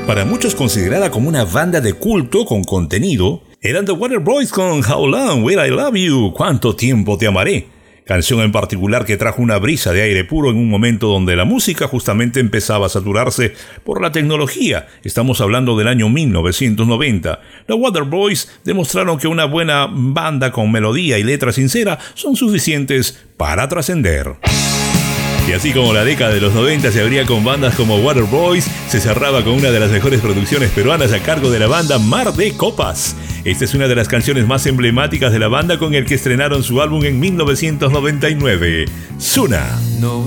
Para muchos considerada como una banda de culto con contenido, eran The Waterboys con How Long Will I Love You? ¿Cuánto tiempo te amaré? Canción en particular que trajo una brisa de aire puro en un momento donde la música justamente empezaba a saturarse por la tecnología. Estamos hablando del año 1990. The Waterboys demostraron que una buena banda con melodía y letra sincera son suficientes para trascender. Y así como la década de los 90 se abría con bandas como Waterboys, se cerraba con una de las mejores producciones peruanas a cargo de la banda Mar de Copas. Esta es una de las canciones más emblemáticas de la banda con el que estrenaron su álbum en 1999, Zuna.